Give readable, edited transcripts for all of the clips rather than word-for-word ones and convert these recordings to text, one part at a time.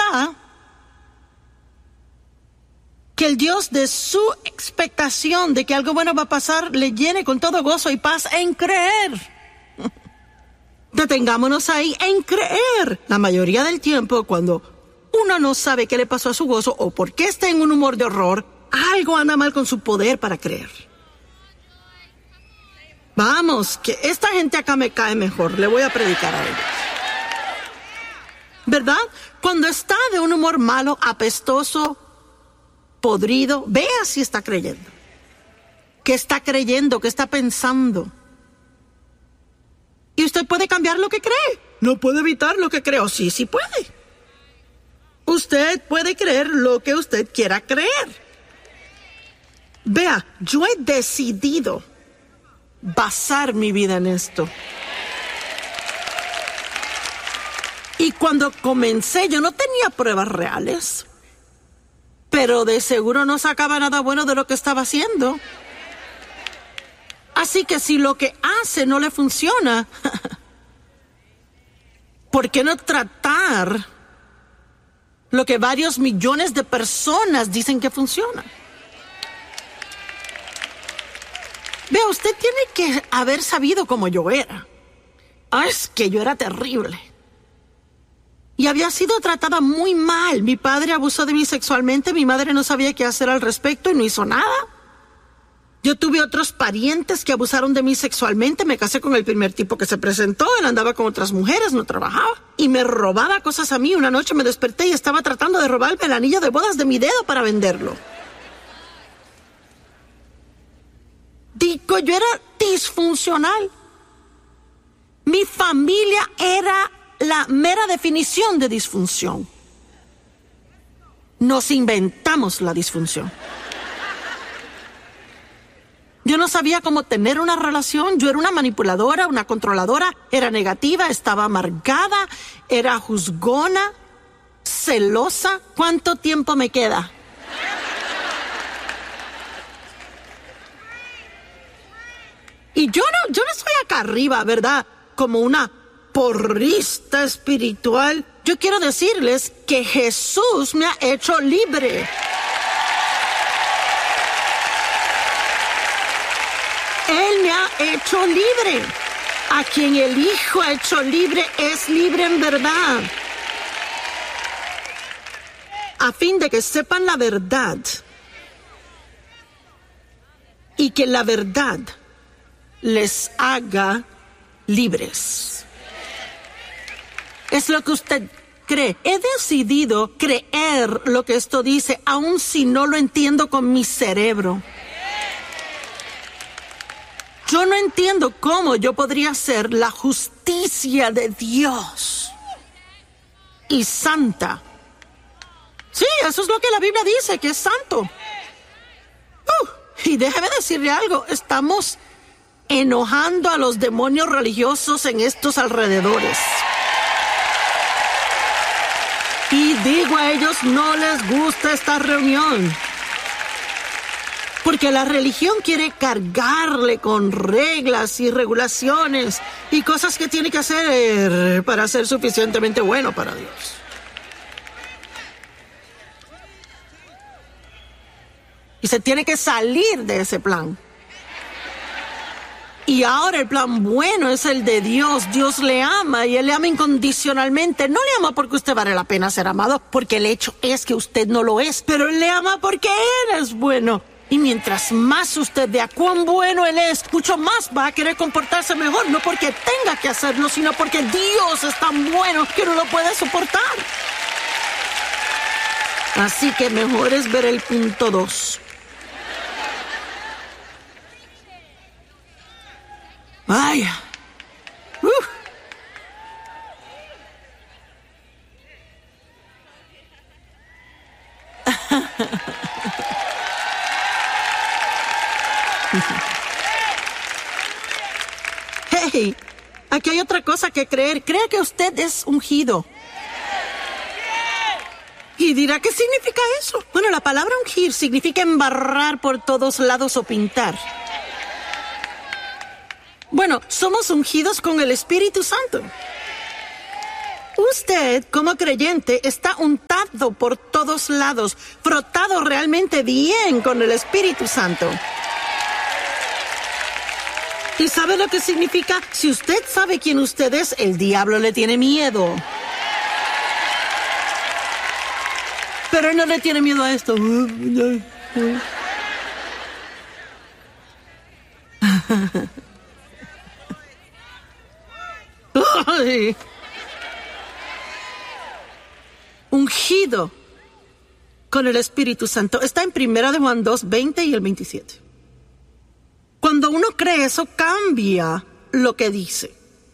está que el Dios de su expectación de que algo bueno va a pasar le llene con todo gozo y paz en creer. Detengámonos ahí en creer. La mayoría del tiempo, cuando uno no sabe qué le pasó a su gozo o por qué está en un humor de horror, algo anda mal con su poder para creer. Vamos, que esta gente acá me cae mejor. Le voy a predicar a ellos. ¿Verdad? Cuando está de un humor malo, apestoso, podrido, vea si está creyendo. ¿Qué está creyendo? ¿Qué está pensando? Y usted puede cambiar lo que cree. No puede evitar lo que cree. Sí, sí puede. Usted puede creer lo que usted quiera creer. Vea, yo he decidido basar mi vida en esto. Y cuando comencé, yo no tenía pruebas reales. Pero de seguro no sacaba nada bueno de lo que estaba haciendo. Así que si lo que hace no le funciona, ¿por qué no tratar lo que varios millones de personas dicen que funciona? Vea, usted tiene que haber sabido cómo yo era. Es que yo era terrible. Y había sido tratada muy mal. Mi padre abusó de mí sexualmente, mi madre no sabía qué hacer al respecto y no hizo nada. Yo tuve otros parientes que abusaron de mí sexualmente, me casé con el primer tipo que se presentó, él andaba con otras mujeres, no trabajaba, y me robaba cosas a mí. Una noche me desperté y estaba tratando de robarme el anillo de bodas de mi dedo para venderlo. Digo, yo era disfuncional. Mi familia era la mera definición de disfunción. Nos inventamos la disfunción. Yo no sabía cómo tener una relación. Yo era una manipuladora, una controladora, era negativa, estaba amargada, era juzgona, celosa. ¿Cuánto tiempo me queda? Y yo no estoy acá arriba, ¿verdad? Como una porrista espiritual. Yo quiero decirles que Jesús me ha hecho libre. Él me ha hecho libre. A quien el Hijo ha hecho libre es libre en verdad. A fin de que sepan la verdad y que la verdad les haga libres. Es lo que usted cree. He decidido creer lo que esto dice, aun si no lo entiendo con mi cerebro. Yo no entiendo cómo yo podría ser la justicia de Dios y santa. Sí, eso es lo que la Biblia dice, que es santo. Y déjeme decirle algo, estamos enojando a los demonios religiosos en estos alrededores. Y digo a ellos, no les gusta esta reunión. Porque la religión quiere cargarle con reglas y regulaciones y cosas que tiene que hacer para ser suficientemente bueno para Dios. Y se tiene que salir de ese plan. Y ahora el plan bueno es el de Dios. Dios le ama y Él le ama incondicionalmente. No le ama porque usted vale la pena ser amado, porque el hecho es que usted no lo es. Pero Él le ama porque Él es bueno. Y mientras más usted vea cuán bueno Él es, mucho más va a querer comportarse mejor. No porque tenga que hacerlo, sino porque Dios es tan bueno que no lo puede soportar. Así que mejor es ver el punto 2. Vaya. Hey, aquí hay otra cosa que creer. Crea que usted es ungido. Y dirá, ¿qué significa eso? Bueno, la palabra ungir significa embarrar por todos lados o pintar. Bueno, somos ungidos con el Espíritu Santo. usted, como creyente, está untado por todos lados, frotado realmente bien con el Espíritu Santo. ¿Y sabe lo que significa? Si usted sabe quién usted es, el diablo le tiene miedo. Pero él no le tiene miedo a esto. Ay. Ungido con el Espíritu Santo. Está en 1 de Juan 2, 20 y el 27. Cuando uno cree eso, cambia lo que dice.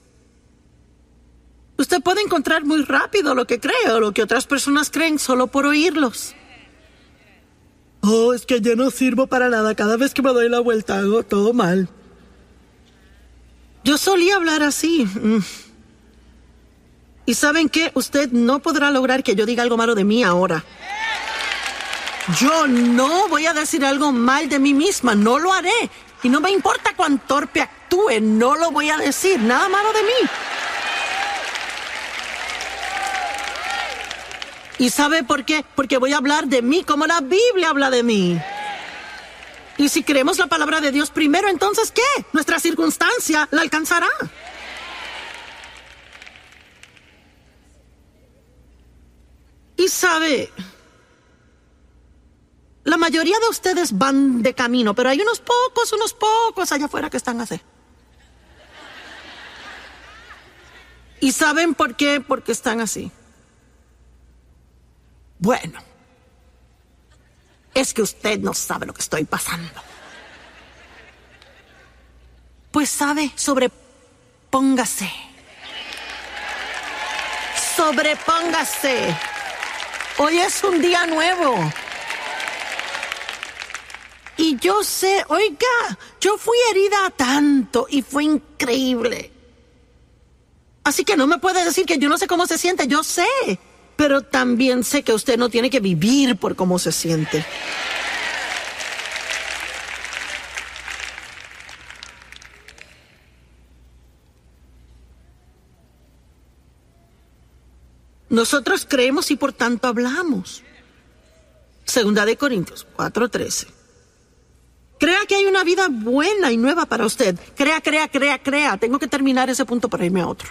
Usted puede encontrar muy rápido lo que cree o lo que otras personas creen solo por oírlos. Oh, es que yo no sirvo para nada. Cada vez que me doy la vuelta hago todo mal. Yo solía hablar así. ¿Y saben qué? Usted no podrá lograr que yo diga algo malo de mí ahora. Yo no voy a decir algo mal de mí misma. No lo haré. Y no me importa cuán torpe actúe. No lo voy a decir. Nada malo de mí. ¿Y sabe por qué? Porque voy a hablar de mí como la Biblia habla de mí. Y si creemos la palabra de Dios primero, entonces ¿qué? Nuestra circunstancia la alcanzará. Y sabe, la mayoría de ustedes van de camino, pero hay unos pocos allá afuera que están así. ¿Y saben por qué? Porque están así. Bueno, es que usted no sabe lo que estoy pasando. Pues sabe, sobrepóngase. Sobrepóngase. Hoy es un día nuevo. Y yo sé, oiga, yo fui herida tanto y fue increíble. Así que no me puede decir que yo no sé cómo se siente, yo sé. Pero también sé que usted no tiene que vivir por cómo se siente. Nosotros creemos y por tanto hablamos. 2 de Corintios 4:13. Crea que hay una vida buena y nueva para usted. Crea. Tengo que terminar ese punto para irme a otro.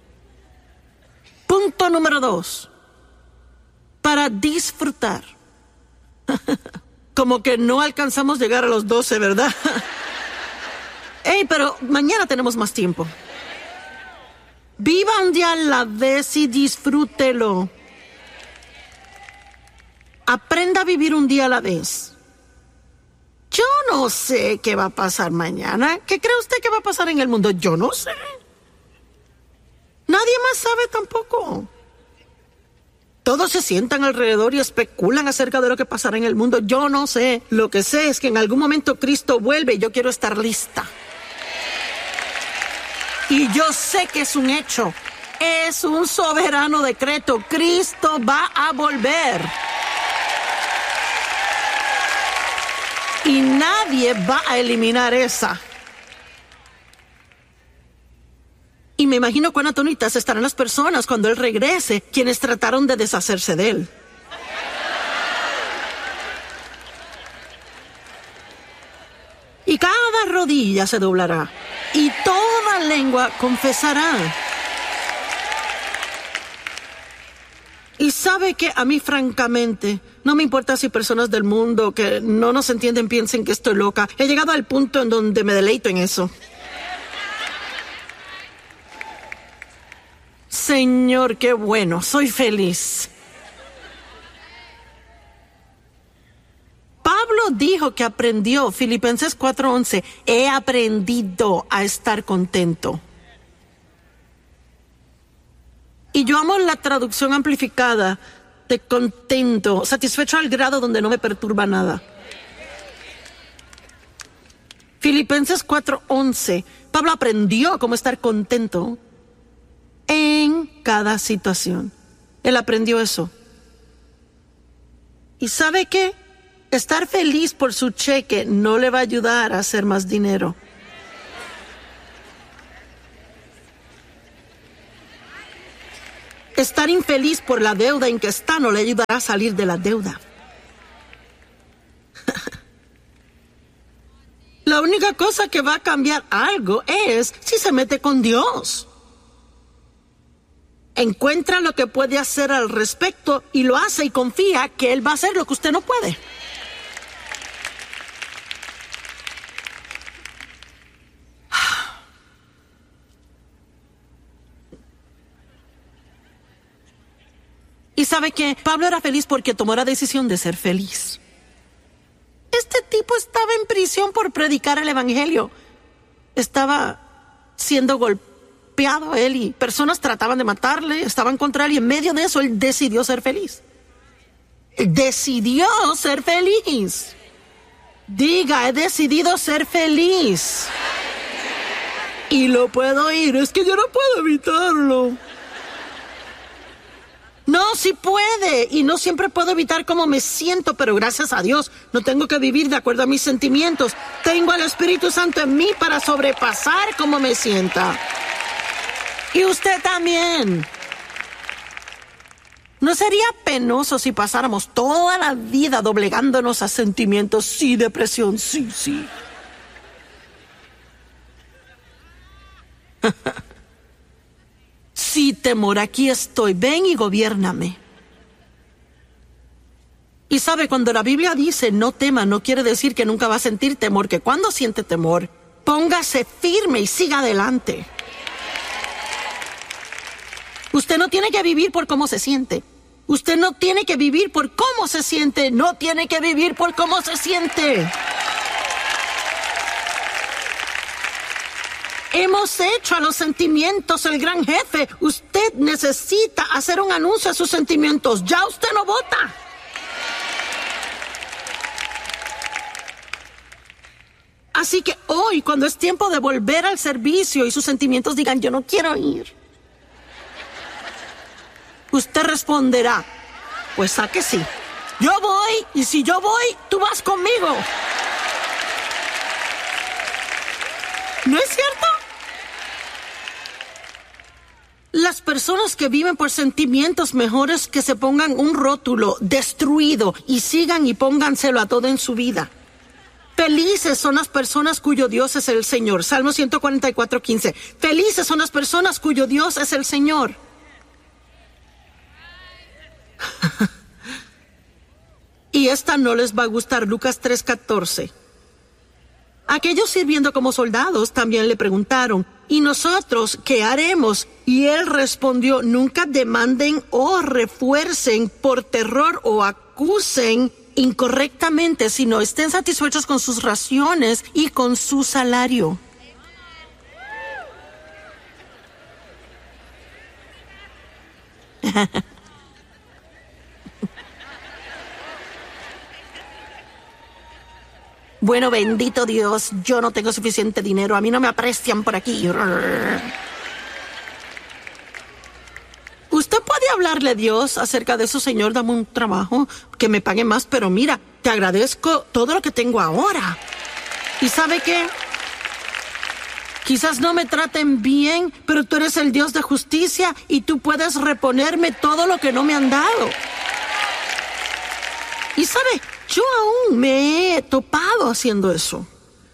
Punto número 2. Para disfrutar. Como que no alcanzamos llegar a los 12, ¿verdad? Pero mañana tenemos más tiempo. Viva un día a la vez y disfrútelo. Aprenda a vivir un día a la vez. Yo no sé qué va a pasar mañana. ¿Qué cree usted que va a pasar en el mundo? Yo no sé. Nadie más sabe tampoco. Todos se sientan alrededor y especulan acerca de lo que pasará en el mundo. Yo no sé. Lo que sé es que en algún momento Cristo vuelve y yo quiero estar lista. Y yo sé que es un hecho. Es un soberano decreto. Cristo va a volver. Y nadie va a eliminar esa. Y me imagino cuán atónitas estarán las personas cuando Él regrese, quienes trataron de deshacerse de Él. Y cada rodilla se doblará, y toda lengua confesará. Y sabe que a mí, francamente, no me importa si personas del mundo que no nos entienden piensen que estoy loca. He llegado al punto en donde me deleito en eso. Señor, qué bueno, soy feliz. Pablo dijo que aprendió, Filipenses 4:11, he aprendido a estar contento. Y yo amo la traducción amplificada de contento, satisfecho al grado donde no me perturba nada. Filipenses 4:11, Pablo aprendió cómo estar contento en cada situación. Él aprendió eso. ¿Y sabe qué? Estar feliz por su cheque no le va a ayudar a hacer más dinero. Estar infeliz por la deuda en que está no le ayudará a salir de la deuda. La única cosa que va a cambiar algo es si se mete con Dios. Encuentra lo que puede hacer al respecto y lo hace y confía que Él va a hacer lo que usted no puede. Y sabe que Pablo era feliz porque tomó la decisión de ser feliz. Este tipo estaba en prisión por predicar el evangelio. Estaba siendo golpeado él y personas trataban de matarle, estaban contra él y en medio de eso él decidió ser feliz. Decidió ser feliz. Diga, he decidido ser feliz. Y lo puedo oír, es que yo no puedo evitarlo. No, sí puede, y no siempre puedo evitar cómo me siento, pero gracias a Dios no tengo que vivir de acuerdo a mis sentimientos. Tengo al Espíritu Santo en mí para sobrepasar cómo me sienta. Y usted también. ¿No sería penoso si pasáramos toda la vida doblegándonos a sentimientos? Sí, depresión, sí. Sí, temor, aquí estoy, ven y gobiérname. Y sabe, cuando la Biblia dice no tema, no quiere decir que nunca va a sentir temor, que cuando siente temor, póngase firme y siga adelante. Usted no tiene que vivir por cómo se siente. Usted no tiene que vivir por cómo se siente, no tiene que vivir por cómo se siente. Hemos hecho a los sentimientos el gran jefe. Usted necesita hacer un anuncio a sus sentimientos. Ya usted no vota. Así que hoy, cuando es tiempo de volver al servicio y sus sentimientos digan, yo no quiero ir, usted responderá, pues a que sí. Yo voy, y si yo voy, tú vas conmigo. ¿No es cierto? Las personas que viven por sentimientos mejores que se pongan un rótulo destruido y sigan y pónganselo a todo en su vida. Felices son las personas cuyo Dios es el Señor. Salmo 144:15. Felices son las personas cuyo Dios es el Señor. Y esta no les va a gustar. Lucas 3:14. Aquellos sirviendo como soldados también le preguntaron, ¿y nosotros qué haremos? Y él respondió, nunca demanden o refuercen por terror o acusen incorrectamente, sino estén satisfechos con sus raciones y con su salario. Bueno, bendito Dios, yo no tengo suficiente dinero, a mí no me aprecian por aquí. Usted puede hablarle a Dios acerca de eso, Señor, dame un trabajo, que me pague más, pero mira, te agradezco todo lo que tengo ahora. ¿Y sabe qué? Quizás no me traten bien, pero tú eres el Dios de justicia y tú puedes reponerme todo lo que no me han dado. Y sabe, yo aún me he topado haciendo eso.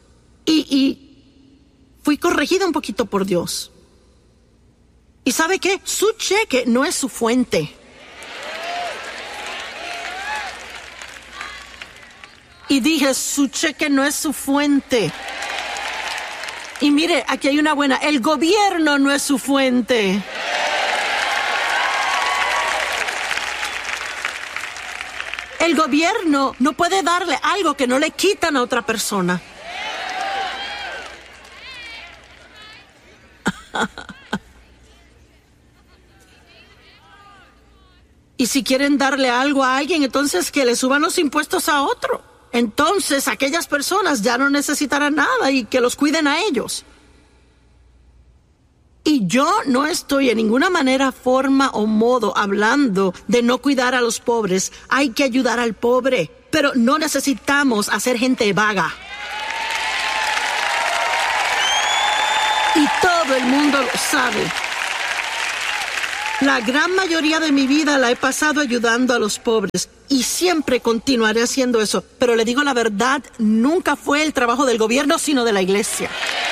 Y fui corregida un poquito por Dios. ¿Y sabe qué? Su cheque no es su fuente. Y dije, su cheque no es su fuente. Y mire, aquí hay una buena. El gobierno no es su fuente. El gobierno no puede darle algo que no le quitan a otra persona. Y si quieren darle algo a alguien, entonces que le suban los impuestos a otro. Entonces aquellas personas ya no necesitarán nada y que los cuiden a ellos. Y yo no estoy en ninguna manera, forma o modo hablando de no cuidar a los pobres. Hay que ayudar al pobre, pero no necesitamos hacer gente vaga. Y todo el mundo lo sabe. La gran mayoría de mi vida la he pasado ayudando a los pobres y siempre continuaré haciendo eso. Pero le digo la verdad, nunca fue el trabajo del gobierno, sino de la iglesia.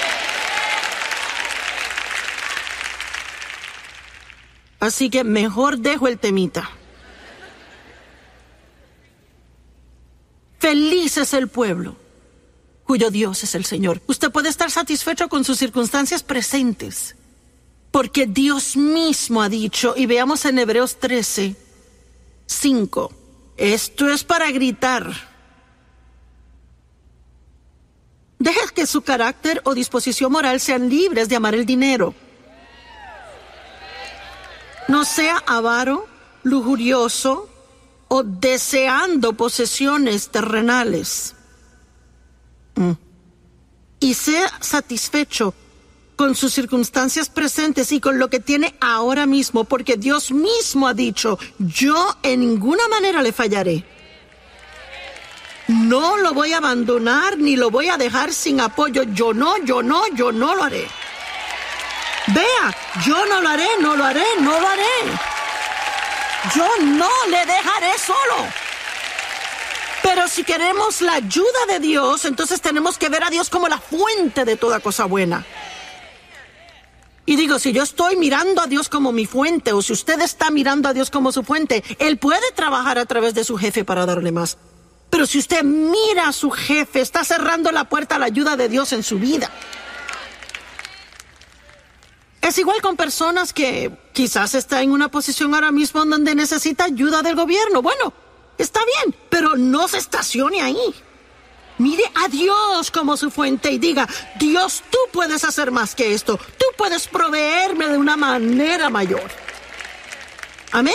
Así que mejor dejo el temita. Feliz es el pueblo cuyo Dios es el Señor. Usted puede estar satisfecho con sus circunstancias presentes, porque Dios mismo ha dicho, y veamos en Hebreos 13:5, esto es para gritar. Deje que su carácter o disposición moral sean libres de amar el dinero. No sea avaro, lujurioso o deseando posesiones terrenales. Y sea satisfecho con sus circunstancias presentes y con lo que tiene ahora mismo, porque Dios mismo ha dicho, yo en ninguna manera le fallaré. No lo voy a abandonar ni lo voy a dejar sin apoyo. Yo no lo haré. Vea, yo no lo haré. Yo no le dejaré solo. Pero si queremos la ayuda de Dios, entonces tenemos que ver a Dios como la fuente de toda cosa buena. Y digo, si yo estoy mirando a Dios como mi fuente, o si usted está mirando a Dios como su fuente, Él puede trabajar a través de su jefe para darle más. Pero si usted mira a su jefe, está cerrando la puerta a la ayuda de Dios en su vida. Es igual con personas que quizás está en una posición ahora mismo donde necesita ayuda del gobierno. Bueno, está bien, pero no se estacione ahí. Mire a Dios como su fuente y diga, Dios, tú puedes hacer más que esto. Tú puedes proveerme de una manera mayor. Amén.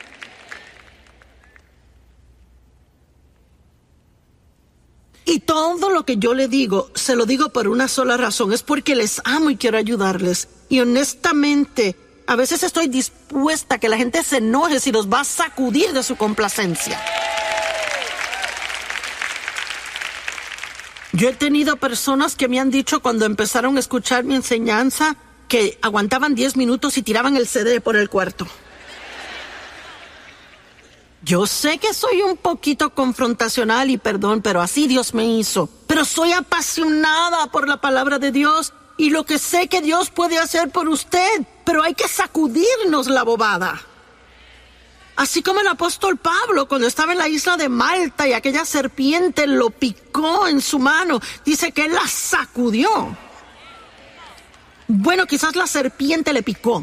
Y todo lo que yo le digo, se lo digo por una sola razón. Es porque les amo y quiero ayudarles. Y honestamente, a veces estoy dispuesta a que la gente se enoje si los va a sacudir de su complacencia. Yo he tenido personas que me han dicho cuando empezaron a escuchar mi enseñanza que aguantaban 10 minutos y tiraban el CD por el cuarto. Yo sé que soy un poquito confrontacional y perdón, pero así Dios me hizo. Pero soy apasionada por la palabra de Dios y lo que sé que Dios puede hacer por usted, pero hay que sacudirnos la bobada. Así como el apóstol Pablo cuando estaba en la isla de Malta y aquella serpiente lo picó en su mano, dice que él la sacudió. Bueno, quizás la serpiente le picó.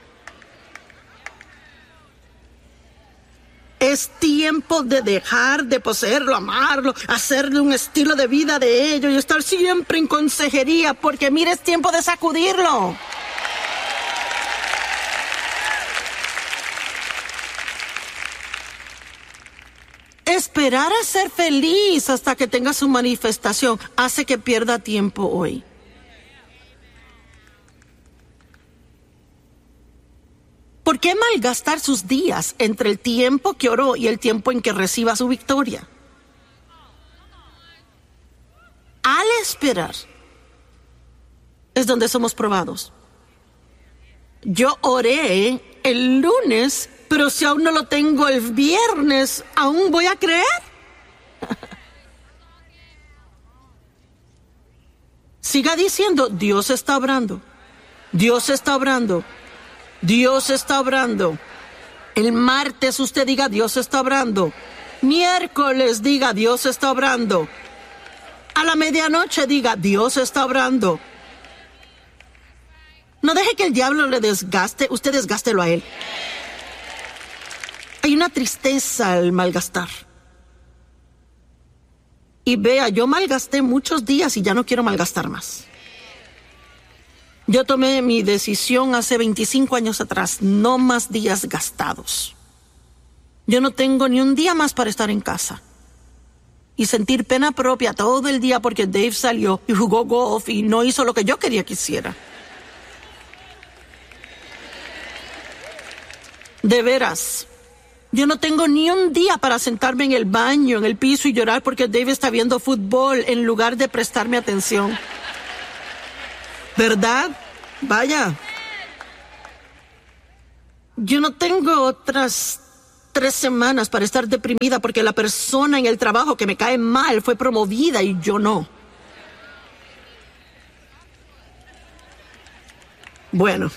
Es tiempo de dejar de poseerlo, amarlo, hacerle un estilo de vida de ello y estar siempre en consejería, porque mire, es tiempo de sacudirlo. Esperar a ser feliz hasta que tenga su manifestación hace que pierda tiempo hoy. ¿Por qué malgastar sus días entre el tiempo que oró y el tiempo en que reciba su victoria? Al esperar es donde somos probados. Yo oré el lunes, pero si aún no lo tengo el viernes, ¿aún voy a creer? Siga diciendo, Dios está obrando. Dios está obrando. Dios está obrando. El martes usted diga, Dios está obrando. Miércoles diga, Dios está obrando. A la medianoche diga, Dios está obrando. No deje que el diablo le desgaste, usted desgástelo a él. Hay una tristeza al malgastar. Y vea, yo malgasté muchos días y ya no quiero malgastar más. Yo tomé mi decisión hace 25 años atrás, no más días gastados. Yo no tengo ni un día más para estar en casa y sentir pena propia todo el día porque Dave salió y jugó golf y no hizo lo que yo quería que hiciera. De veras, yo no tengo ni un día para sentarme en el baño, en el piso y llorar porque Dave está viendo fútbol en lugar de prestarme atención. ¿Verdad? Vaya. yo no tengo otras 3 semanas para estar deprimida porque la persona en el trabajo que me cae mal fue promovida y yo no. Bueno.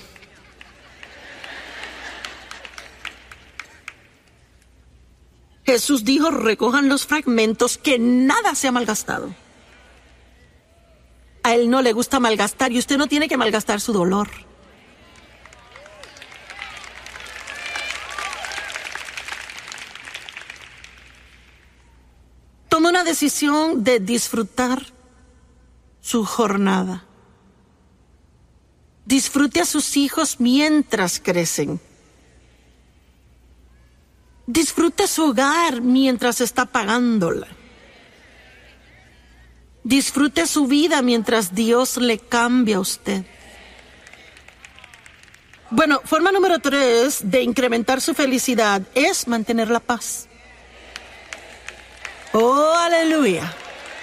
Jesús dijo, recojan los fragmentos, que nada sea malgastado. A Él no le gusta malgastar y usted no tiene que malgastar su dolor. Toma una decisión de disfrutar su jornada. Disfrute a sus hijos mientras crecen. Disfrute su hogar mientras está pagándola. Disfrute su vida mientras Dios le cambia a usted. Bueno, forma número 3 de incrementar su felicidad es mantener la paz. ¡Oh, aleluya!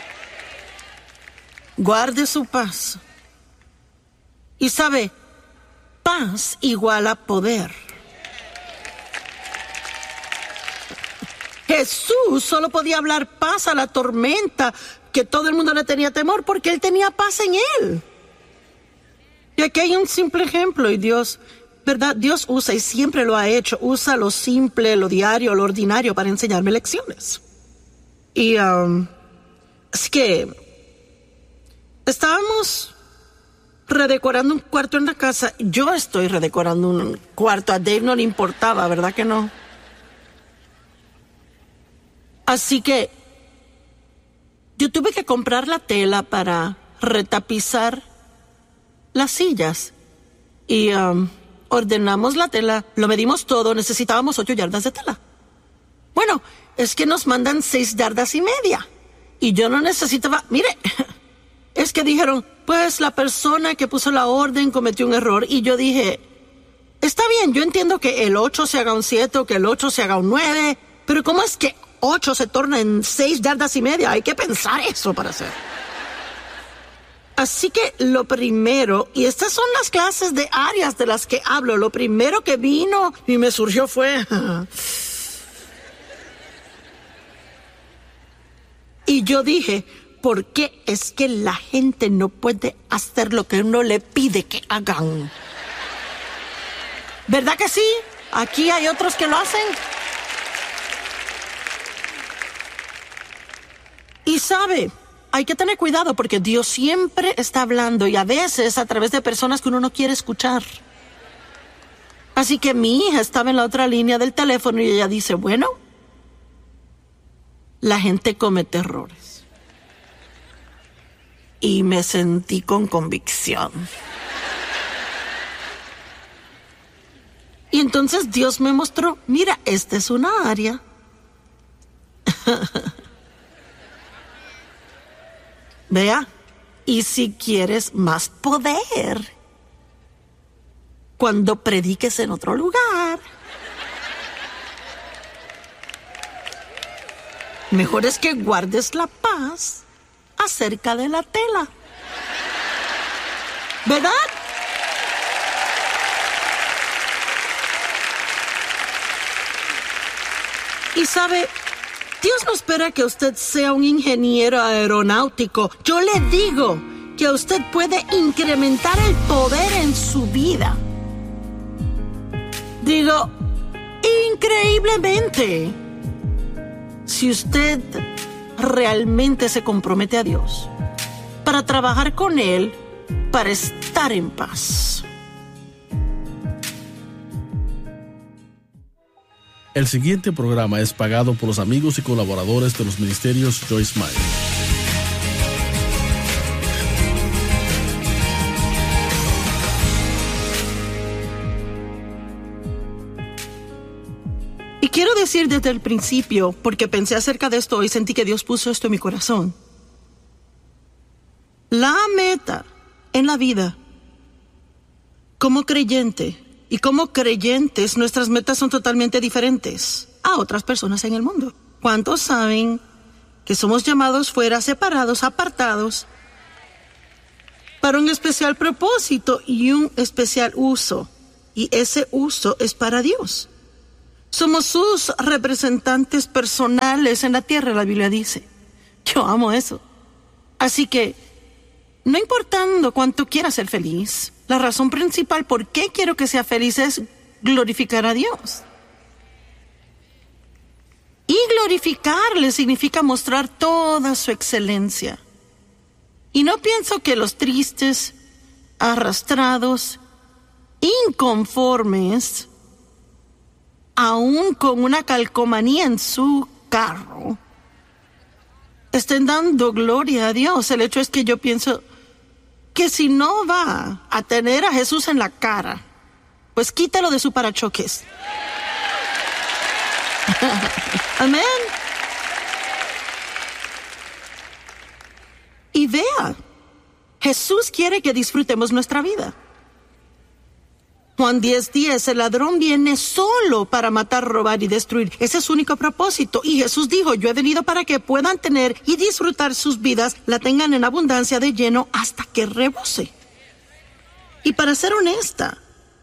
Guarde su paz. Y sabe, paz iguala poder. Jesús solo podía hablar paz a la tormenta, que todo el mundo le tenía temor porque Él tenía paz en Él. Y aquí hay un simple ejemplo y Dios, ¿verdad? Dios usa y siempre lo ha hecho, usa lo simple, lo diario, lo ordinario para enseñarme lecciones. Y así que estábamos redecorando un cuarto en la casa. Yo estoy redecorando un cuarto, a Dave no le importaba, ¿verdad que no? Así que yo tuve que comprar la tela para retapizar las sillas. Y ordenamos la tela, lo medimos todo, necesitábamos 8 yardas de tela. Bueno, es que nos mandan 6 yardas y media. Y yo no necesitaba, mire, es que dijeron, pues la persona que puso la orden cometió un error. Y yo dije, está bien, yo entiendo que el 8 se haga un 7 o que el 8 se haga un 9, pero ¿cómo es que 8 se torna en 6 yardas y media? Hay que pensar eso para hacer. Así que lo primero, y estas son las clases de áreas de las que hablo, lo primero que vino y me surgió fue... Y yo dije, ¿por qué es que la gente no puede hacer lo que uno le pide que hagan? ¿Verdad que sí? Aquí hay otros que lo hacen. Y sabe, hay que tener cuidado porque Dios siempre está hablando y a veces a través de personas que uno no quiere escuchar. Así que mi hija estaba en la otra línea del teléfono y ella dice, bueno, la gente comete errores. Y me sentí con convicción. Y entonces Dios me mostró, mira, esta es una área. Vea, y si quieres más poder, cuando prediques en otro lugar, mejor es que guardes la paz acerca de la tela. ¿Verdad? Y sabe, Dios no espera que usted sea un ingeniero aeronáutico. Yo le digo que usted puede incrementar el poder en su vida. Digo, increíblemente, si usted realmente se compromete a Dios para trabajar con Él, para estar en paz. El siguiente programa es pagado por los amigos y colaboradores de los ministerios Joyce Meyer. Y quiero decir desde el principio, porque pensé acerca de esto y sentí que Dios puso esto en mi corazón. La meta en la vida, como creyente y como creyentes, nuestras metas son totalmente diferentes a otras personas en el mundo. ¿Cuántos saben que somos llamados fuera, separados, apartados, para un especial propósito y un especial uso? y ese uso es para Dios. Somos sus representantes personales en la tierra, la Biblia dice. Yo amo eso. Así que, no importando cuánto quiera ser feliz, la razón principal por qué quiero que sea feliz es glorificar a Dios. Y glorificarle significa mostrar toda su excelencia. Y no pienso que los tristes, arrastrados, inconformes, aún con una calcomanía en su carro, estén dando gloria a Dios. El hecho es que yo pienso que si no va a tener a Jesús en la cara, pues quítalo de su parachoques. Amén. Y vea, Jesús quiere que disfrutemos nuestra vida. Juan 10:10, el ladrón viene solo para matar, robar y destruir. Ese es su único propósito. Y Jesús dijo, yo he venido para que puedan tener y disfrutar sus vidas, la tengan en abundancia de lleno hasta que rebose. Y para ser honesta,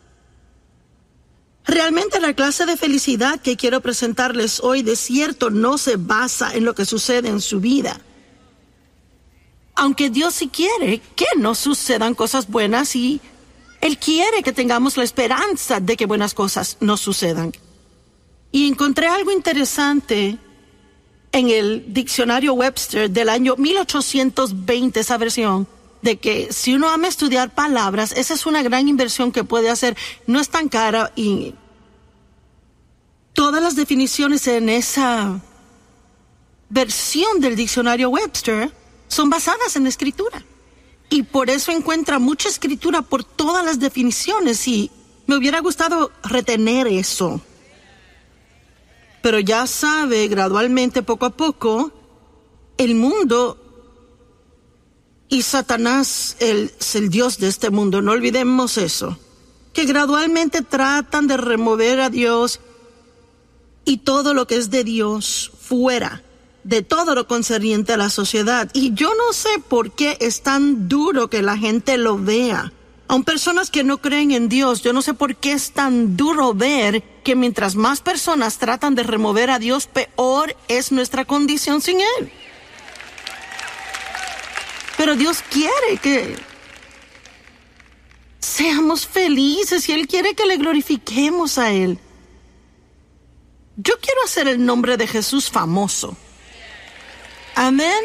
realmente la clase de felicidad que quiero presentarles hoy de cierto no se basa en lo que sucede en su vida. Aunque Dios sí quiere que nos sucedan cosas buenas y Él quiere que tengamos la esperanza de que buenas cosas nos sucedan. Y encontré algo interesante en el diccionario Webster del año 1820, esa versión, de que si uno ama estudiar palabras, esa es una gran inversión que puede hacer. No es tan cara y todas las definiciones en esa versión del diccionario Webster son basadas en la escritura. Y por eso encuentra mucha escritura por todas las definiciones y me hubiera gustado retener eso. Pero ya sabe, gradualmente, poco a poco, el mundo y Satanás es el Dios de este mundo. No olvidemos eso. Que gradualmente tratan de remover a Dios y todo lo que es de Dios fuera de todo lo concerniente a la sociedad. Y yo no sé por qué es tan duro que la gente lo vea. Aun personas que no creen en Dios, yo no sé por qué es tan duro ver que mientras más personas tratan de remover a Dios, peor es nuestra condición sin Él. Pero Dios quiere que seamos felices y Él quiere que le glorifiquemos a Él. Yo quiero hacer el nombre de Jesús famoso. Amén.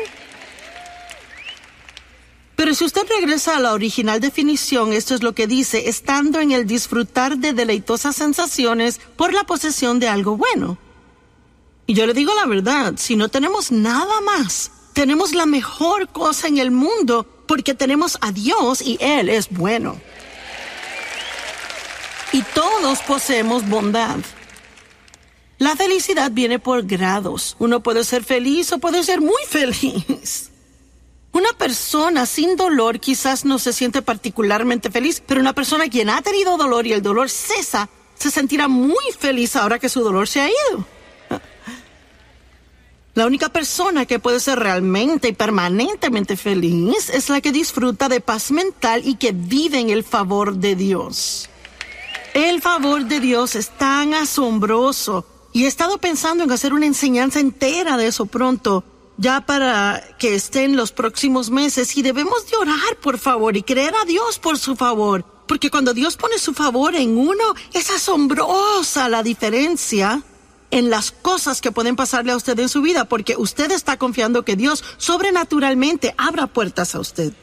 Pero si usted regresa a la original definición, esto es lo que dice: estando en el disfrutar de deleitosas sensaciones por la posesión de algo bueno. Y yo le digo la verdad, si no tenemos nada más, tenemos la mejor cosa en el mundo, porque tenemos a Dios y Él es bueno. Y todos poseemos bondad. La felicidad viene por grados. Uno puede ser feliz o puede ser muy feliz. Una persona sin dolor quizás no se siente particularmente feliz, pero una persona quien ha tenido dolor y el dolor cesa, se sentirá muy feliz ahora que su dolor se ha ido. La única persona que puede ser realmente y permanentemente feliz es la que disfruta de paz mental y que vive en el favor de Dios. El favor de Dios es tan asombroso. Y he estado pensando en hacer una enseñanza entera de eso pronto, ya para que esté en los próximos meses. Y debemos de orar, por favor, y creer a Dios por su favor. Porque cuando Dios pone su favor en uno, es asombrosa la diferencia en las cosas que pueden pasarle a usted en su vida. Porque usted está confiando que Dios sobrenaturalmente abra puertas a usted.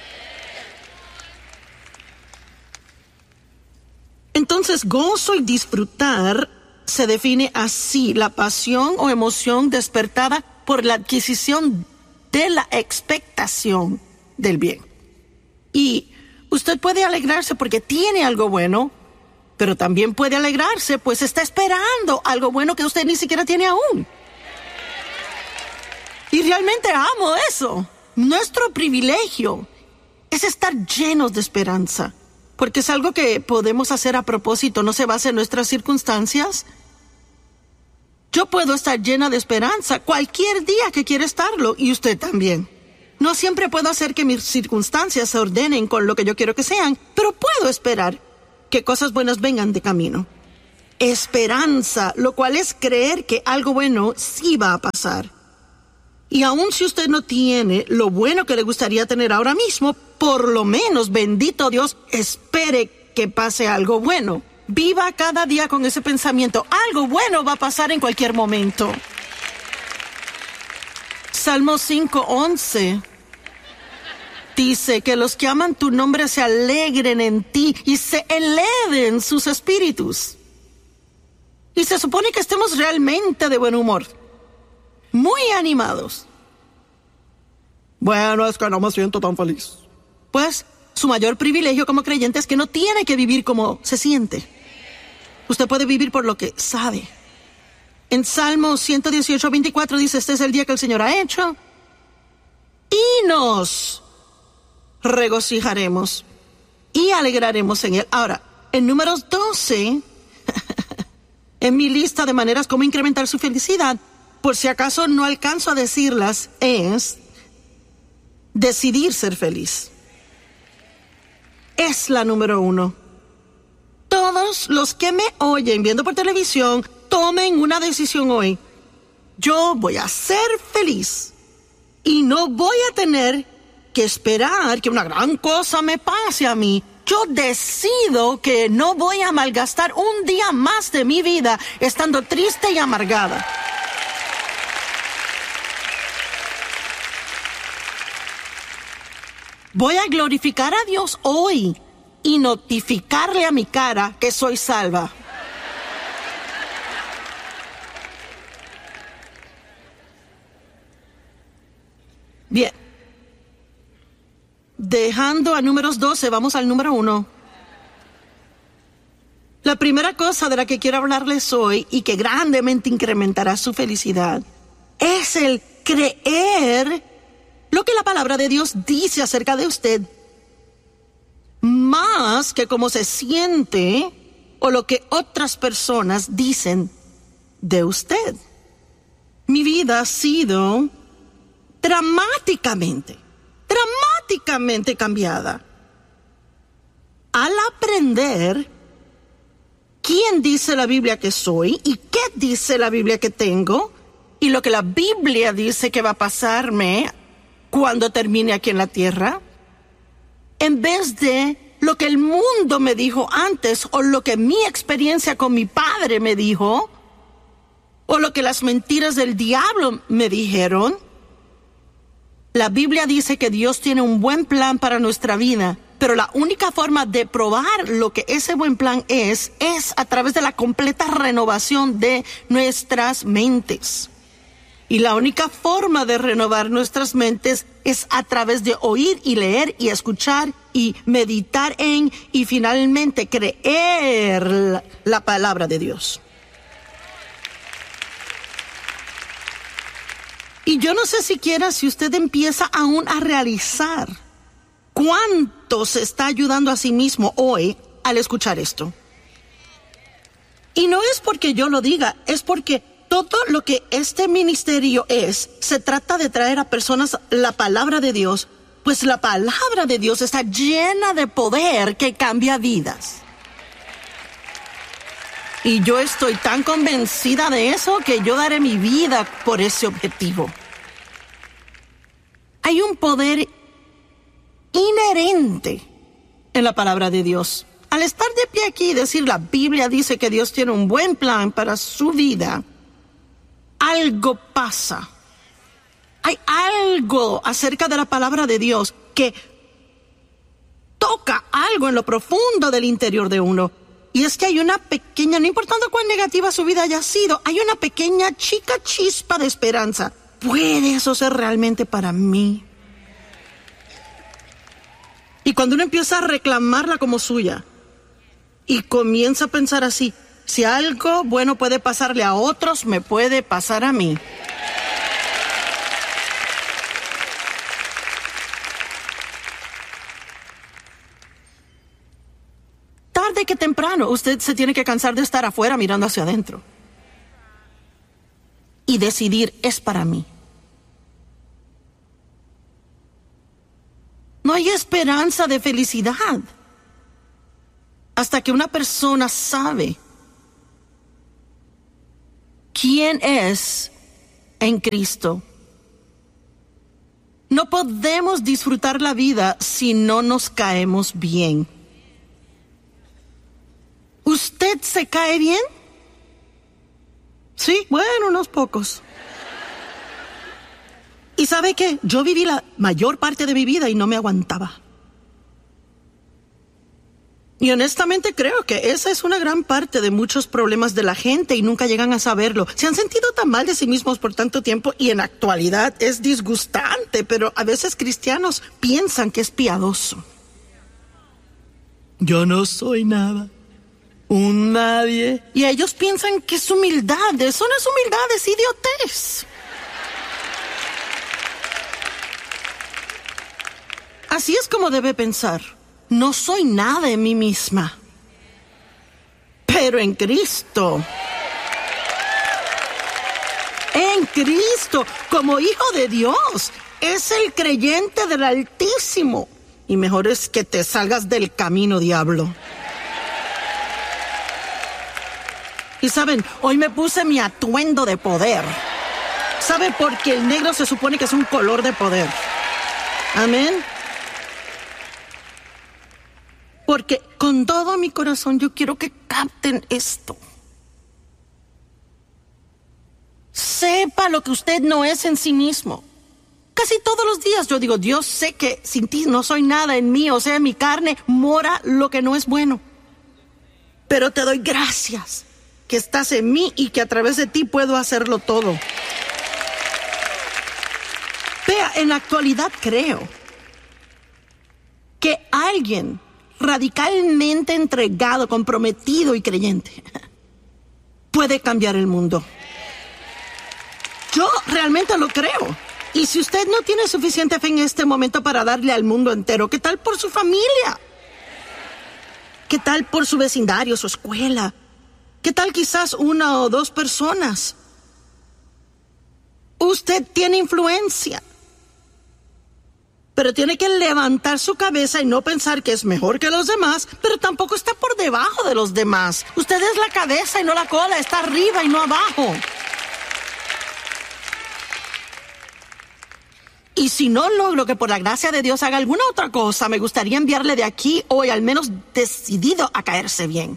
Entonces, gozo y disfrutar se define así: la pasión o emoción despertada por la adquisición de la expectación del bien. Y usted puede alegrarse porque tiene algo bueno, pero también puede alegrarse pues está esperando algo bueno que usted ni siquiera tiene aún. Y realmente amo eso. Nuestro privilegio es estar llenos de esperanza, porque es algo que podemos hacer a propósito, no se basa en nuestras circunstancias. Yo puedo estar llena de esperanza cualquier día que quiera estarlo, y usted también. No siempre puedo hacer que mis circunstancias se ordenen con lo que yo quiero que sean, pero puedo esperar. que cosas buenas vengan de camino. Esperanza, lo cual es creer que algo bueno sí va a pasar. Y aun si usted no tiene lo bueno que le gustaría tener ahora mismo, por lo menos, bendito Dios, espere que pase algo bueno. Viva cada día con ese pensamiento. Algo bueno va a pasar en cualquier momento. Salmo 5:11 dice que los que aman tu nombre se alegren en ti y se eleven sus espíritus. Y se supone que estemos realmente de buen humor, muy animados. Bueno, es que no me siento tan feliz. Pues su mayor privilegio como creyente es que no tiene que vivir como se siente. Usted puede vivir por lo que sabe. En Salmo 118:24 dice: este es el día que el Señor ha hecho y nos regocijaremos y alegraremos en él. Ahora, en Números 12, en mi lista de maneras como incrementar su felicidad, por si acaso no alcanzo a decirlas, es decidir ser feliz. Es la número 1. Todos los que me oyen viendo por televisión, tomen una decisión hoy. Yo voy a ser feliz y no voy a tener que esperar que una gran cosa me pase a mí. Yo decido que no voy a malgastar un día más de mi vida estando triste y amargada. Voy a glorificar a Dios hoy y notificarle a mi cara que soy salva. Bien. Dejando a Números 12, vamos al número 1. La primera cosa de la que quiero hablarles hoy y que grandemente incrementará su felicidad es el creer lo que la palabra de Dios dice acerca de usted, más que cómo se siente o lo que otras personas dicen de usted. Mi vida ha sido dramáticamente cambiada al aprender quién dice la Biblia que soy y qué dice la Biblia que tengo y lo que la Biblia dice que va a pasarme cuando termine aquí en la tierra, en vez de lo que el mundo me dijo antes o lo que mi experiencia con mi padre me dijo o lo que las mentiras del diablo me dijeron. La Biblia dice que Dios tiene un buen plan para nuestra vida, pero la única forma de probar lo que ese buen plan es a través de la completa renovación de nuestras mentes. Y la única forma de renovar nuestras mentes es a través de oír y leer y escuchar y meditar en y finalmente creer la palabra de Dios. Y yo no sé siquiera si usted empieza aún a realizar cuánto se está ayudando a sí mismo hoy al escuchar esto. Y no es porque yo lo diga, es porque todo lo que este ministerio se trata de traer a personas la palabra de Dios, pues la palabra de Dios está llena de poder que cambia vidas. Y yo estoy tan convencida de eso que yo daré mi vida por ese objetivo. Hay un poder inherente en la palabra de Dios. Al estar de pie aquí y decir la Biblia dice que Dios tiene un buen plan para su vida, algo pasa. Hay algo acerca de la palabra de Dios que toca algo en lo profundo del interior de uno. Y es que hay una pequeña, no importando cuán negativa su vida haya sido, hay una pequeña chica chispa de esperanza. ¿Puede eso ser realmente para mí? Y cuando uno empieza a reclamarla como suya y comienza a pensar así, si algo bueno puede pasarle a otros, me puede pasar a mí. Tarde que temprano, usted se tiene que cansar de estar afuera mirando hacia adentro. Y decidir, es para mí. No hay esperanza de felicidad hasta que una persona sabe quién es en Cristo. No podemos disfrutar la vida si no nos caemos bien. ¿Usted se cae bien? Sí, bueno, unos pocos. ¿Y sabe qué? Yo viví la mayor parte de mi vida y no me aguantaba. Y honestamente creo que esa es una gran parte de muchos problemas de la gente y nunca llegan a saberlo. Se han sentido tan mal de sí mismos por tanto tiempo y en la actualidad es disgustante, pero a veces cristianos piensan que es piadoso. Yo no soy nada, un nadie. Y ellos piensan que es humildad. Eso no es humildad, es idiotez. Así es como debe pensar. No soy nada en mí misma, pero en Cristo, como hijo de Dios, es el creyente del Altísimo. Y mejor es que te salgas del camino, diablo. Y saben, hoy me puse mi atuendo de poder. ¿Sabe? Porque el negro se supone que es un color de poder. Amén. Porque con todo mi corazón yo quiero que capten esto. Sepa lo que usted no es en sí mismo. Casi todos los días yo digo, Dios, sé que sin ti no soy nada en mí, o sea, en mi carne mora lo que no es bueno. Pero te doy gracias que estás en mí y que a través de ti puedo hacerlo todo. Vea, en la actualidad creo que alguien radicalmente entregado, comprometido y creyente puede cambiar el mundo. Yo realmente lo creo. Y si usted no tiene suficiente fe en este momento para darle al mundo entero, ¿qué tal por su familia? ¿Qué tal por su vecindario, su escuela? ¿Qué tal quizás una o dos personas? Usted tiene influencia. Pero tiene que levantar su cabeza y no pensar que es mejor que los demás, pero tampoco está por debajo de los demás. Usted es la cabeza y no la cola, está arriba y no abajo. Y si no logro que por la gracia de Dios haga alguna otra cosa, me gustaría enviarle de aquí hoy al menos decidido a caerse bien.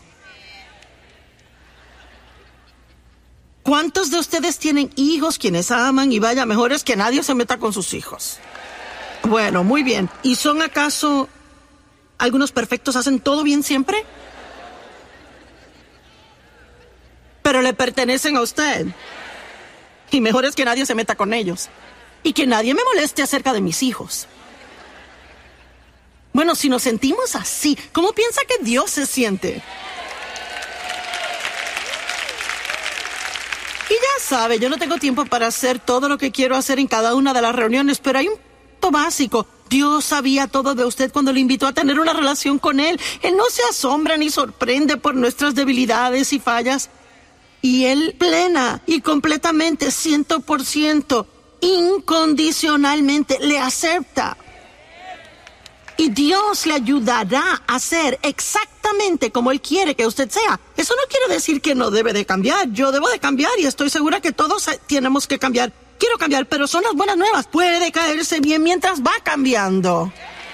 ¿Cuántos de ustedes tienen hijos quienes aman y vaya, mejor es que nadie se meta con sus hijos? Bueno, muy bien. ¿Y son acaso algunos perfectos? ¿Hacen todo bien siempre? Pero le pertenecen a usted. Y mejor es que nadie se meta con ellos. Y que nadie me moleste acerca de mis hijos. Bueno, si nos sentimos así, ¿cómo piensa que Dios se siente? Y ya sabe, yo no tengo tiempo para hacer todo lo que quiero hacer en cada una de las reuniones, pero hay un básico. Dios sabía todo de usted cuando le invitó a tener una relación con Él. Él no se asombra ni sorprende por nuestras debilidades y fallas. Y Él plena y completamente, 100%, incondicionalmente le acepta. Y Dios le ayudará a ser exactamente como Él quiere que usted sea. Eso no quiere decir que no debe de cambiar. Yo debo de cambiar y estoy segura que todos tenemos que cambiar. Quiero cambiar, pero son las buenas nuevas. Puede caerse bien mientras va cambiando.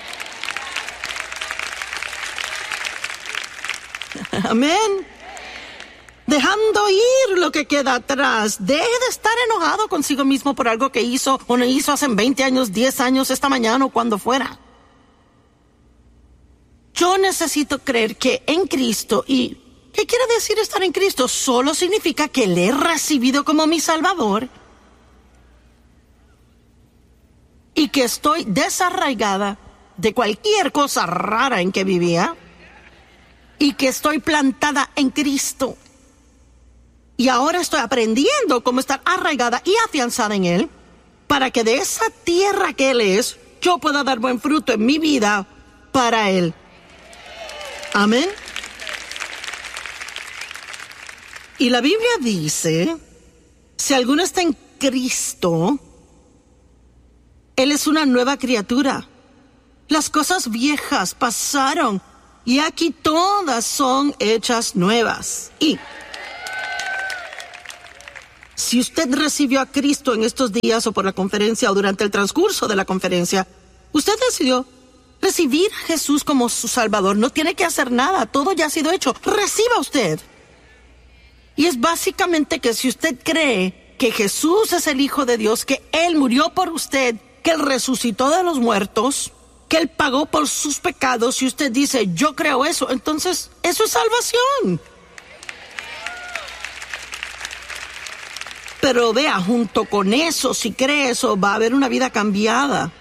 Amén. Dejando ir lo que queda atrás. Deje de estar enojado consigo mismo por algo que hizo o no hizo hace 20 años, 10 años, esta mañana o cuando fuera. Yo necesito creer que en Cristo, y ¿qué quiere decir estar en Cristo? Solo significa que le he recibido como mi Salvador y que estoy desarraigada de cualquier cosa rara en que vivía y que estoy plantada en Cristo. Y ahora estoy aprendiendo cómo estar arraigada y afianzada en Él para que de esa tierra que Él es, yo pueda dar buen fruto en mi vida para Él. Amén. Y la Biblia dice, si alguno está en Cristo, Él es una nueva criatura. Las cosas viejas pasaron y aquí todas son hechas nuevas. Y si usted recibió a Cristo en estos días o por la conferencia o durante el transcurso de la conferencia, usted decidió recibir a Jesús como su Salvador. No tiene que hacer nada, todo ya ha sido hecho. Reciba usted. Y es básicamente que si usted cree que Jesús es el Hijo de Dios, que Él murió por usted, que Él resucitó de los muertos, que Él pagó por sus pecados, si usted dice, yo creo eso, entonces eso es salvación. Pero vea, junto con eso, si cree eso, va a haber una vida cambiada.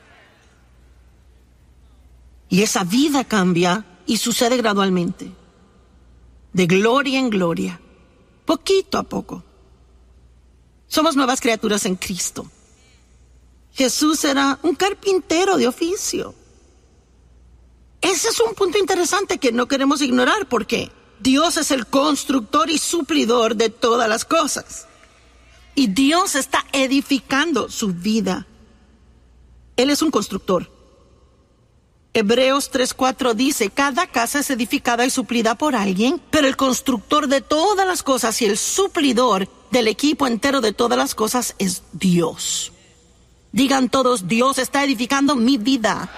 Y esa vida cambia y sucede gradualmente, de gloria en gloria, poquito a poco. Somos nuevas criaturas en Cristo. Jesús era un carpintero de oficio. Ese es un punto interesante que no queremos ignorar, porque Dios es el constructor y suplidor de todas las cosas. Y Dios está edificando su vida. Él es un constructor. Hebreos 3:4 dice, cada casa es edificada y suplida por alguien, pero el constructor de todas las cosas y el suplidor del equipo entero de todas las cosas es Dios. Digan todos, Dios está edificando mi vida.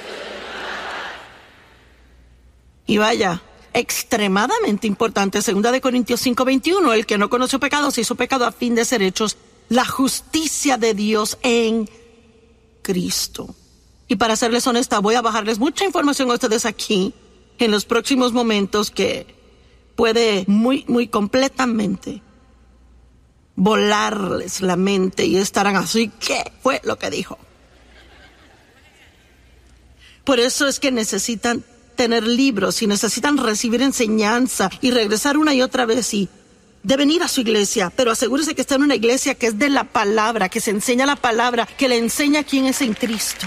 Y vaya, extremadamente importante, 2 Corintios 5:21, el que no conoció pecado se hizo pecado a fin de ser hechos la justicia de Dios en Cristo. Y para serles honesta, voy a bajarles mucha información a ustedes aquí en los próximos momentos que puede muy completamente volarles la mente y estarán así, ¿qué fue lo que dijo? Por eso es que necesitan tener libros y necesitan recibir enseñanza y regresar una y otra vez y deben ir a su iglesia, pero asegúrese que está en una iglesia que es de la palabra, que se enseña la palabra, que le enseña quién es en Cristo.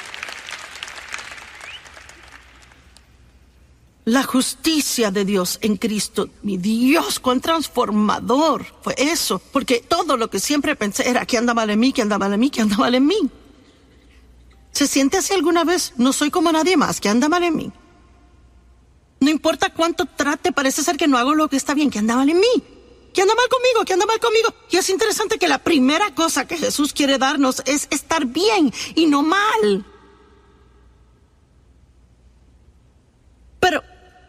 La justicia de Dios en Cristo. Mi Dios, cuán transformador fue eso. Porque todo lo que siempre pensé era que anda mal en mí, que anda mal en mí, que anda mal en mí. ¿Se siente así alguna vez? No soy como nadie más, que anda mal en mí. No importa cuánto trate, parece ser que no hago lo que está bien, que anda mal en mí. Que anda mal conmigo, que anda mal conmigo. Y es interesante que la primera cosa que Jesús quiere darnos es estar bien y no mal. Pero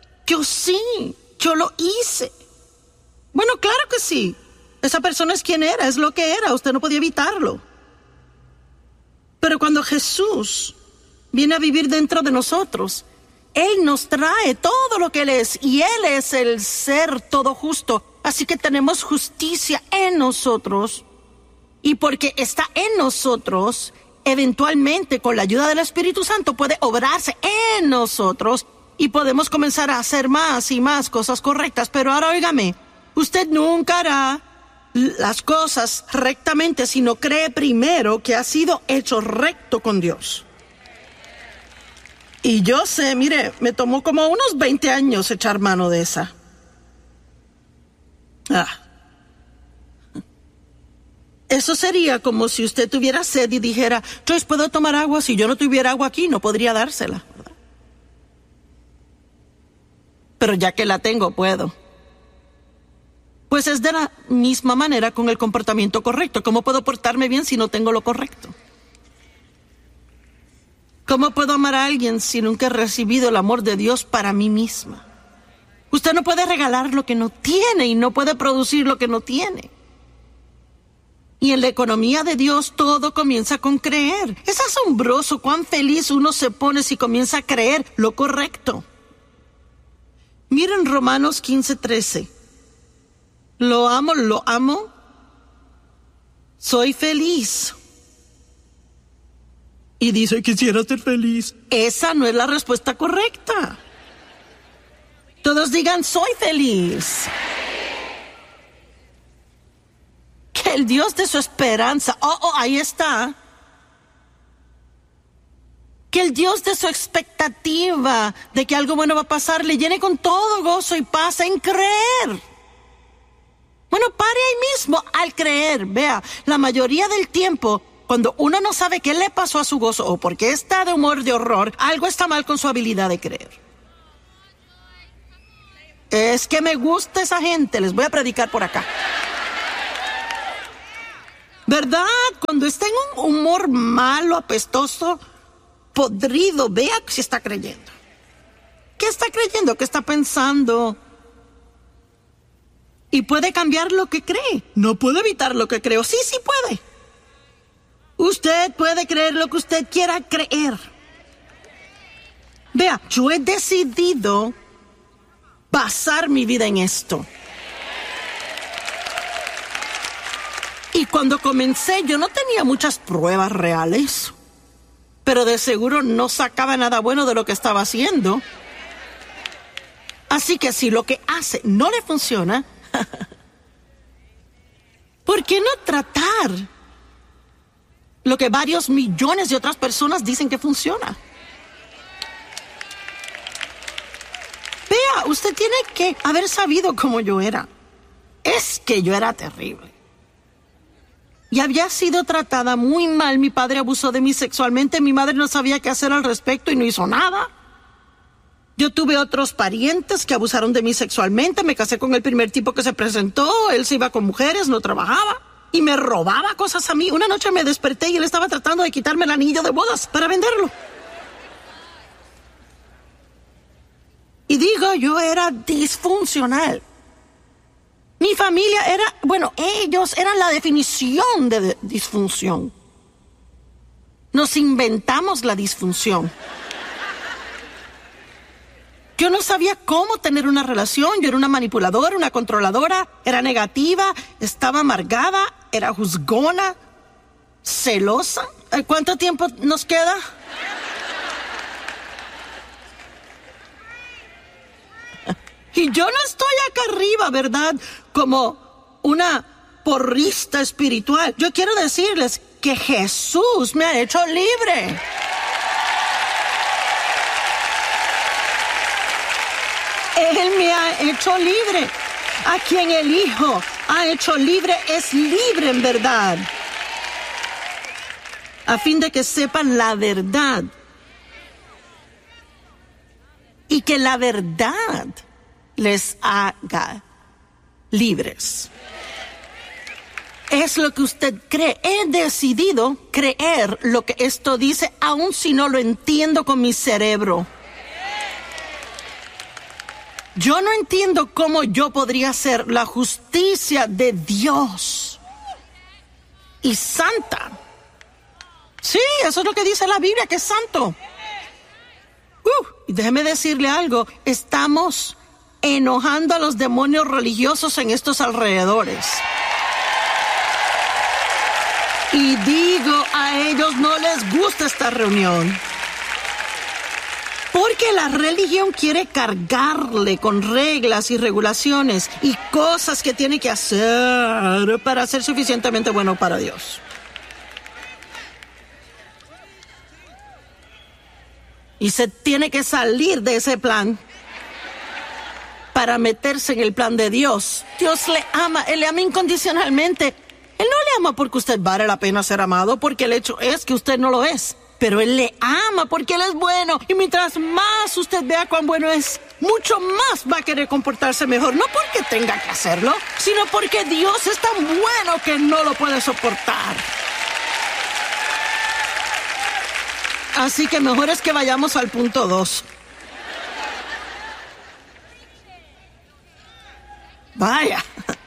yo lo hice. Bueno, claro que sí. Esa persona es quien era, es lo que era. Usted no podía evitarlo. Pero cuando Jesús viene a vivir dentro de nosotros, Él nos trae todo lo que Él es. Y Él es el ser todo justo. Así que tenemos justicia en nosotros. Y porque está en nosotros, eventualmente con la ayuda del Espíritu Santo puede obrarse en nosotros. Y podemos comenzar a hacer más y más cosas correctas. Pero ahora óigame, usted nunca hará las cosas rectamente si no cree primero que ha sido hecho recto con Dios. Y yo sé, mire, me tomó como unos 20 años echar mano de esa. Eso sería como si usted tuviera sed y dijera, Joyce, ¿puedo tomar agua? Si yo no tuviera agua aquí, no podría dársela, ¿verdad? Pero ya que la tengo, puedo. Pues es de la misma manera con el comportamiento correcto. ¿Cómo puedo portarme bien si no tengo lo correcto? ¿Cómo puedo amar a alguien si nunca he recibido el amor de Dios para mí misma? Usted no puede regalar lo que no tiene y no puede producir lo que no tiene. Y en la economía de Dios todo comienza con creer. Es asombroso cuán feliz uno se pone si comienza a creer lo correcto. Miren Romanos 15:13. Lo amo, soy feliz. Y dice, quisiera ser feliz. Esa no es la respuesta correcta. Todos digan, soy feliz. Que el Dios de su esperanza, ahí está. Que el Dios de su expectativa de que algo bueno va a pasar le llene con todo gozo y paz en creer. Bueno, pare ahí mismo al creer. Vea, la mayoría del tiempo, cuando uno no sabe qué le pasó a su gozo o por qué está de humor de horror, algo está mal con su habilidad de creer. Es que me gusta esa gente. Les voy a predicar por acá. ¿Verdad? Cuando está en un humor malo, apestoso, podrido, vea si está creyendo. ¿Qué está creyendo? ¿Qué está pensando? Y puede cambiar lo que cree. No puede evitar lo que creo. Sí, sí puede. Usted puede creer lo que usted quiera creer. Vea, yo he decidido basar mi vida en esto. Y cuando comencé, yo no tenía muchas pruebas reales, pero de seguro no sacaba nada bueno de lo que estaba haciendo. Así que si lo que hace no le funciona, ¿por qué no tratar lo que varios millones de otras personas dicen que funciona? Vea, usted tiene que haber sabido cómo yo era. Es que yo era terrible. Y había sido tratada muy mal. Mi padre abusó de mí sexualmente. Mi madre no sabía qué hacer al respecto y no hizo nada. Yo tuve otros parientes que abusaron de mí sexualmente. Me casé con el primer tipo que se presentó. Él se iba con mujeres, no trabajaba y me robaba cosas a mí. Una noche me desperté y él estaba tratando de quitarme el anillo de bodas para venderlo. Y digo, yo era disfuncional. Mi familia era, ellos eran la definición de disfunción. Nos inventamos la disfunción. Yo no sabía cómo tener una relación. Yo era una manipuladora, una controladora, era negativa, estaba amargada, era juzgona, celosa. ¿Cuánto tiempo nos queda? Y yo no estoy acá arriba, ¿verdad? Como una porrista espiritual. Yo quiero decirles que Jesús me ha hecho libre. Él me ha hecho libre. A quien el Hijo ha hecho libre es libre en verdad. A fin de que sepan la verdad. Y que la verdad les haga libres. Es lo que usted cree. He decidido creer lo que esto dice, aun si no lo entiendo con mi cerebro. Yo no entiendo cómo yo podría ser la justicia de Dios y santa. Sí, eso es lo que dice la Biblia, que es santo. Y déjeme decirle algo, estamos enojando a los demonios religiosos en estos alrededores. Y digo, a ellos no les gusta esta reunión. Porque la religión quiere cargarle con reglas y regulaciones y cosas que tiene que hacer para ser suficientemente bueno para Dios. Y se tiene que salir de ese plan para meterse en el plan de Dios. Dios le ama, Él le ama incondicionalmente. Él no le ama porque usted vale la pena ser amado, porque el hecho es que usted no lo es. Pero Él le ama porque Él es bueno. Y mientras más usted vea cuán bueno es, mucho más va a querer comportarse mejor. No porque tenga que hacerlo, sino porque Dios es tan bueno que no lo puede soportar. Así que mejor es que vayamos al punto 2. Vaya.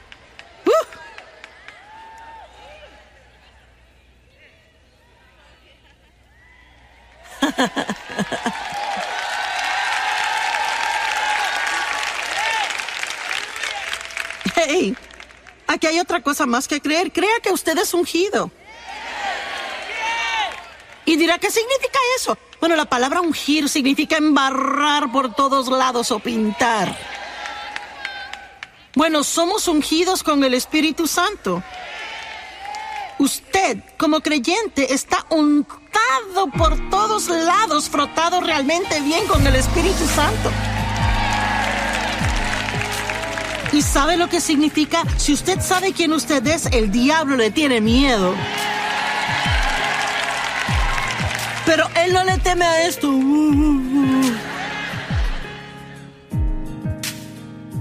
Hey, aquí hay otra cosa más que creer. Crea que usted es ungido. Y dirá, ¿qué significa eso? Bueno, la palabra ungir significa embarrar por todos lados o pintar. Bueno, somos ungidos con el Espíritu Santo. Usted, como creyente, está untado por todos lados, frotado realmente bien con el Espíritu Santo. ¿Y sabe lo que significa? Si usted sabe quién usted es, el diablo le tiene miedo. Pero él no le teme a esto.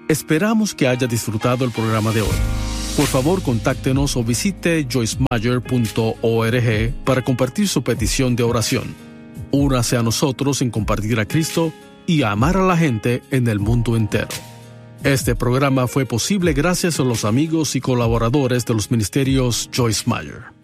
Esperamos que haya disfrutado el programa de hoy. Por favor, contáctenos o visite joycemeyer.org para compartir su petición de oración. Únase a nosotros en compartir a Cristo y a amar a la gente en el mundo entero. Este programa fue posible gracias a los amigos y colaboradores de los ministerios Joyce Meyer.